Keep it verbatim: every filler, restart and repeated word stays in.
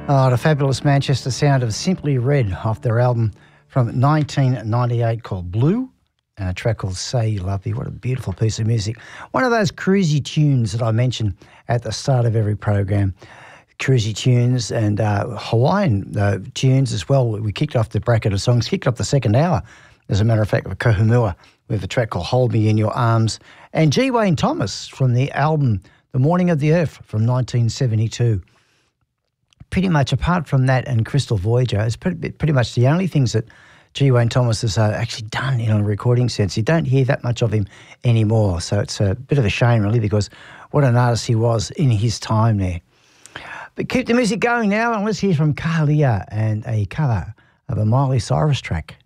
Oh, the fabulous Manchester sound of Simply Red off their album from nineteen ninety-eight called Blue, and a track called Say You Love Me. What a beautiful piece of music. One of those cruisy tunes that I mention at the start of every program. Cruisy tunes and uh, Hawaiian uh, tunes as well. We kicked off the bracket of songs, kicked off the second hour, as a matter of fact, with Kohumua with a track called Hold Me In Your Arms. And G. Wayne Thomas from the album The Morning of the Earth from nineteen seventy-two. Pretty much apart from that and Crystal Voyager, it's pretty, pretty much the only things that G. Wayne Thomas has uh, actually done in a recording sense. You don't hear that much of him anymore, so it's a bit of a shame really, because what an artist he was in his time there. But keep the music going now, and let's hear from Kahalia and a cover of a Miley Cyrus track.